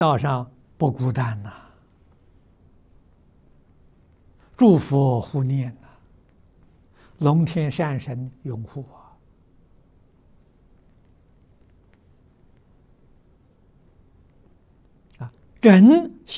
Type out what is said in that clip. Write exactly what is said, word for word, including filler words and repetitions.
道上不孤单呐、诸佛护念呐、龙天善神拥护啊！啊，真